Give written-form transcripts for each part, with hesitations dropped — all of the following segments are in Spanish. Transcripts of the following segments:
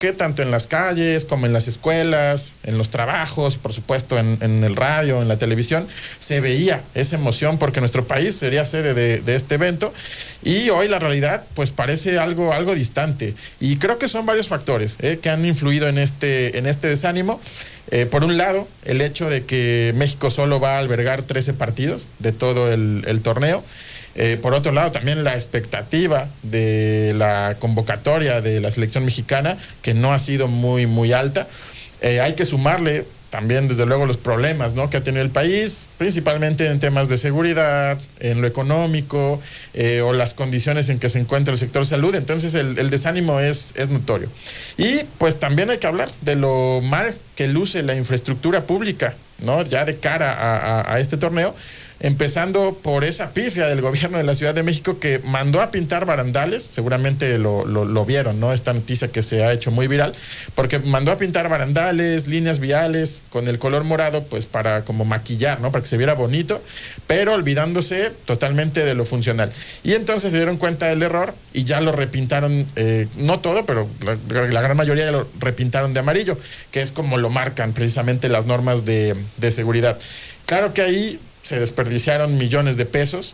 que tanto en las calles como en las escuelas, en los trabajos, por supuesto en el radio, en la televisión, se veía esa emoción porque nuestro país sería sede de este evento, y hoy la realidad pues parece algo distante, y creo que son varios factores que han influido en este desánimo. Por un lado, el hecho de que México solo va a albergar 13 partidos de todo el torneo. Por otro lado, también la expectativa de la convocatoria de la selección mexicana, que no ha sido muy alta. Hay que sumarle también, desde luego, los problemas, ¿no?, que ha tenido el país, principalmente en temas de seguridad, en lo económico, o las condiciones en que se encuentra el sector salud. Entonces el desánimo es notorio. Y pues también hay que hablar de lo mal que luce la infraestructura pública, ¿no?, ya de cara a este torneo, empezando por esa pifia del gobierno de la Ciudad de México, que mandó a pintar barandales. Seguramente lo vieron, ¿no?, esta noticia que se ha hecho muy viral, porque mandó a pintar barandales, líneas viales con el color morado, pues para como maquillar, ¿no?, para que se viera bonito, pero olvidándose totalmente de lo funcional. Y entonces se dieron cuenta del error y ya lo repintaron, no todo, pero la gran mayoría ya lo repintaron de amarillo, que es como lo marcan precisamente las normas de seguridad. Claro que ahí se desperdiciaron millones de pesos.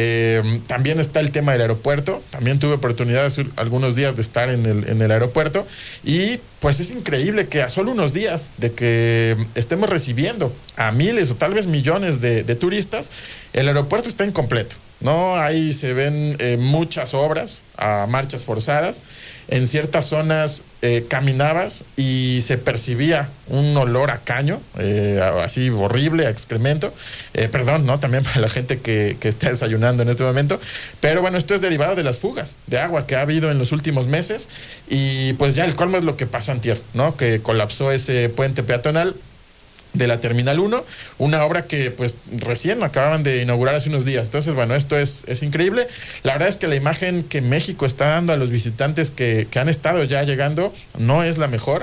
También está el tema del aeropuerto. También tuve oportunidad hace algunos días de estar en el aeropuerto, y pues es increíble que a solo unos días de que estemos recibiendo a miles o tal vez millones de turistas, el aeropuerto está incompleto, ¿no? Ahí se ven muchas obras, marchas forzadas. En ciertas zonas caminabas y se percibía un olor a caño, así horrible, a excremento. Perdón, ¿no?, también para la gente que está desayunando en este momento. Pero bueno, esto es derivado de las fugas de agua que ha habido en los últimos meses. Y pues ya el colmo es lo que pasó antier, ¿no?, que colapsó ese puente peatonal de la Terminal 1, una obra que pues recién acababan de inaugurar hace unos días. Entonces, bueno, esto es increíble. La verdad es que la imagen que México está dando a los visitantes que han estado ya llegando no es la mejor.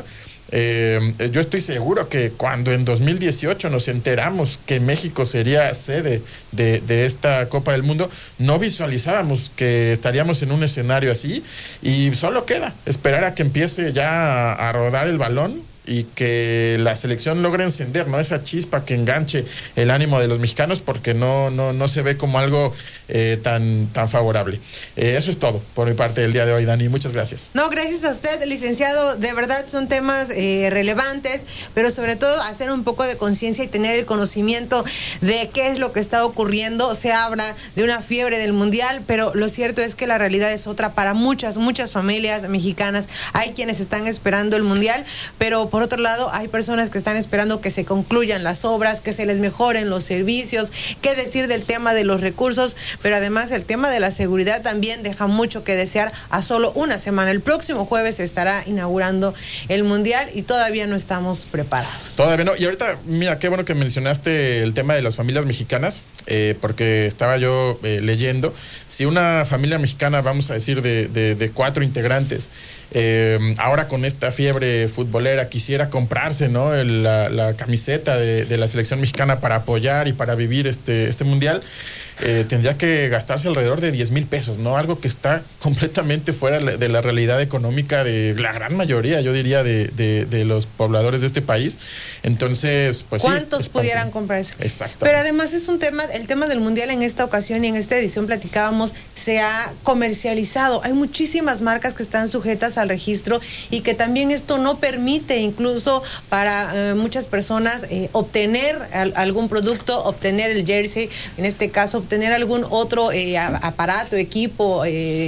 Yo estoy seguro que cuando en 2018 nos enteramos que México sería sede de esta Copa del Mundo, no visualizábamos que estaríamos en un escenario así, y solo queda esperar a que empiece ya a rodar el balón y que la selección logre encender, ¿no?, esa chispa que enganche el ánimo de los mexicanos, porque no se ve como algo tan favorable. Eso es todo por mi parte del día de hoy, Dani. Muchas gracias. No, gracias a usted, licenciado. De verdad son temas relevantes, pero sobre todo hacer un poco de conciencia y tener el conocimiento de qué es lo que está ocurriendo. Se habla de una fiebre del mundial, pero lo cierto es que la realidad es otra para muchas familias mexicanas. Hay quienes están esperando el mundial, pero por otro lado hay personas que están esperando que se concluyan las obras, que se les mejoren los servicios. Qué decir del tema de los recursos, pero además el tema de la seguridad también deja mucho que desear a solo una semana. El próximo jueves se estará inaugurando el mundial y todavía no estamos preparados. Todavía no. Y ahorita, mira, qué bueno que mencionaste el tema de las familias mexicanas, porque estaba yo leyendo. Si una familia mexicana, vamos a decir, de 4 integrantes, ahora con esta fiebre futbolera quisiera comprarse, ¿no?, la camiseta de la selección mexicana para apoyar y para vivir este mundial, tendría que gastarse alrededor de 10,000 pesos, ¿no? Algo que está completamente fuera de la realidad económica de la gran mayoría, yo diría, de los pobladores de este país. Entonces, pues ¿cuántos pudieran comprarse? Exacto. Pero además es un tema, el tema del mundial en esta ocasión y en esta edición platicábamos, se ha comercializado. Hay muchísimas marcas que están sujetas al registro y que también esto no permite, incluso para muchas personas, obtener algún producto, obtener el jersey, en este caso obtener algún otro aparato, equipo,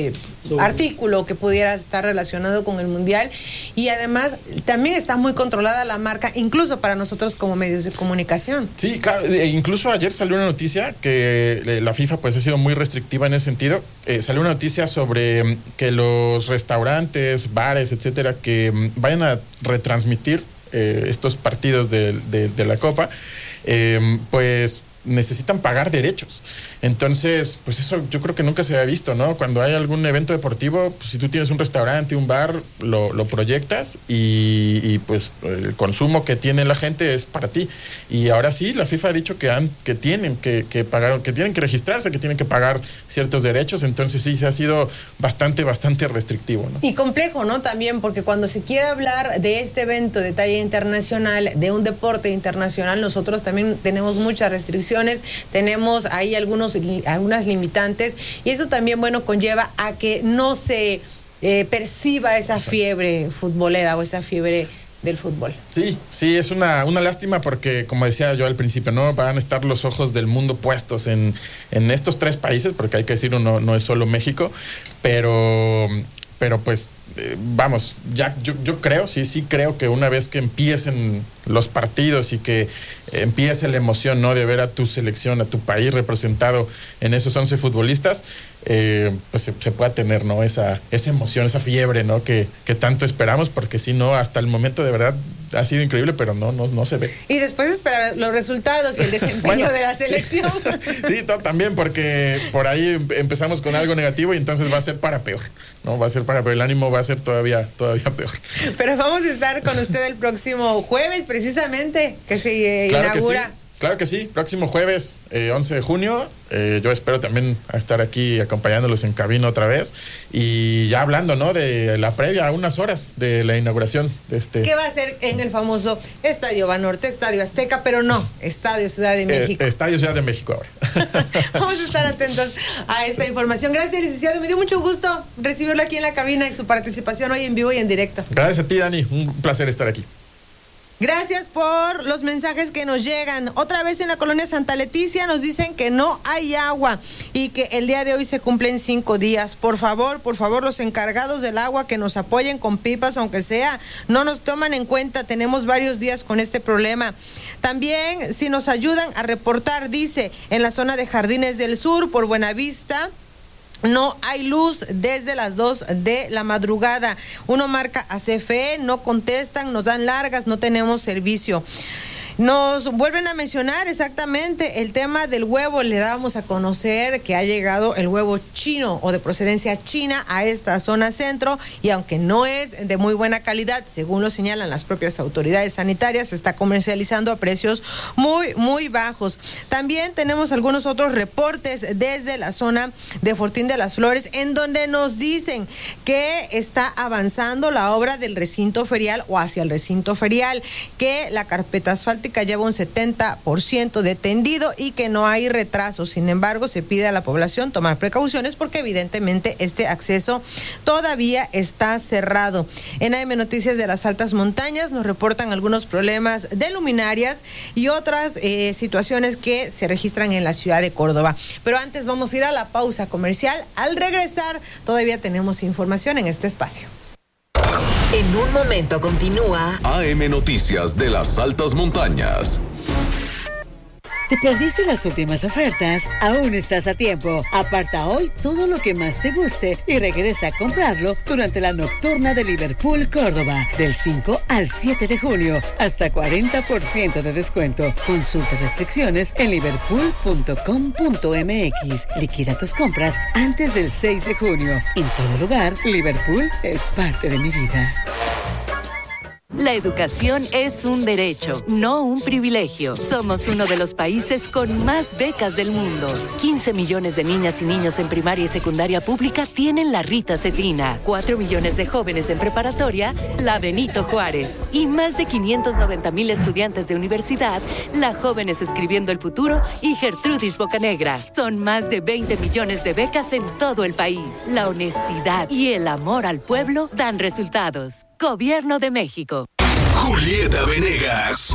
artículo que pudiera estar relacionado con el mundial. Y además también está muy controlada la marca, incluso para nosotros como medios de comunicación. Sí, claro. Incluso ayer salió una noticia que la FIFA pues ha sido muy restrictiva en ese sentido. Salió una noticia sobre que los restaurantes, bares, etcétera, que vayan a retransmitir estos partidos de la Copa, pues necesitan pagar derechos. Entonces, pues eso yo creo que nunca se había visto, ¿no? Cuando hay algún evento deportivo, pues si tú tienes un restaurante, un bar, lo proyectas y pues el consumo que tiene la gente es para ti. Y ahora sí, la FIFA ha dicho que tienen que pagar, que tienen que registrarse, que tienen que pagar ciertos derechos. Entonces sí, se ha sido bastante restrictivo, ¿no? Y complejo, ¿no? También, porque cuando se quiere hablar de este evento de talla internacional, de un deporte internacional, nosotros también tenemos muchas restricciones, tenemos ahí algunas limitantes, y eso también, bueno, conlleva a que no se perciba esa fiebre futbolera o esa fiebre del fútbol. Sí, es una lástima porque, como decía yo al principio, no van a estar los ojos del mundo puestos en estos 3 países, porque hay que decirlo, no es solo México, pero pues vamos, ya yo creo, sí creo que una vez que empiecen los partidos y que empiece la emoción, ¿no?, de ver a tu selección, a tu país representado en esos 11 futbolistas, pues se pueda tener, ¿no?, esa emoción, esa fiebre, ¿no?, que tanto esperamos, porque si no, hasta el momento de verdad ha sido increíble, pero no se ve. Y después esperar los resultados y el desempeño de la selección. Sí, también, porque por ahí empezamos con algo negativo y entonces va a ser para peor, ¿no? Va a ser para peor, el ánimo va a ser todavía peor. Pero vamos a estar con usted el próximo jueves, precisamente, que se inaugura. Claro que sí, próximo jueves, 11 de junio, yo espero también estar aquí acompañándolos en cabina otra vez y ya hablando, ¿no?, de la previa, a unas horas de la inauguración de este... ¿Qué va a ser en el famoso Estadio Banorte, Estadio Azteca, pero no, Estadio Ciudad de México? Estadio Ciudad de México ahora. Vamos a estar atentos a esta información. Gracias, licenciado, me dio mucho gusto recibirlo aquí en la cabina y su participación hoy en vivo y en directo. Gracias a ti, Dani, un placer estar aquí. Gracias por los mensajes que nos llegan. Otra vez en la colonia Santa Leticia nos dicen que no hay agua y que el día de hoy se cumplen 5 días. Por favor, los encargados del agua que nos apoyen con pipas, aunque sea, no nos toman en cuenta. Tenemos varios días con este problema. También, si nos ayudan a reportar, dice, en la zona de Jardines del Sur, por Buenavista, no hay luz desde las 2 de la madrugada. Uno marca a CFE, no contestan, nos dan largas, no tenemos servicio. Nos vuelven a mencionar exactamente el tema del huevo. Le dábamos a conocer que ha llegado el huevo chino o de procedencia china a esta zona centro, y aunque no es de muy buena calidad, según lo señalan las propias autoridades sanitarias, se está comercializando a precios muy bajos. También tenemos algunos otros reportes desde la zona de Fortín de las Flores, en donde nos dicen que está avanzando la obra del recinto ferial o hacia el recinto ferial, que la carpeta asfáltica lleva un 70% de tendido y que no hay retraso. Sin embargo, se pide a la población tomar precauciones porque evidentemente este acceso todavía está cerrado. En AM Noticias de las Altas Montañas nos reportan algunos problemas de luminarias y otras situaciones que se registran en la ciudad de Córdoba. Pero antes vamos a ir a la pausa comercial. Al regresar, todavía tenemos información en este espacio. En un momento continúa AM Noticias de las Altas Montañas. ¿Te perdiste las últimas ofertas? Aún estás a tiempo. Aparta hoy todo lo que más te guste y regresa a comprarlo durante la nocturna de Liverpool Córdoba, del 5 al 7 de junio. Hasta 40% de descuento. Consulta restricciones en liverpool.com.mx. Liquida tus compras antes del 6 de junio. En todo lugar, Liverpool es parte de mi vida. La educación es un derecho, no un privilegio. Somos uno de los países con más becas del mundo. 15 millones de niñas y niños en primaria y secundaria pública tienen la Rita Cetina. 4 millones de jóvenes en preparatoria, la Benito Juárez. Y más de 590,000 estudiantes de universidad, la Jóvenes Escribiendo el Futuro y Gertrudis Bocanegra. Son más de 20 millones de becas en todo el país. La honestidad y el amor al pueblo dan resultados. Gobierno de México. Julieta Venegas.